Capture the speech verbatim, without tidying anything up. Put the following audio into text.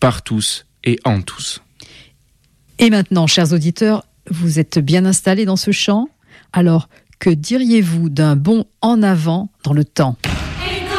par tous et en tous. Et maintenant, chers auditeurs, vous êtes bien installés dans ce chant. Alors, que diriez-vous d'un bond en avant dans le temps ?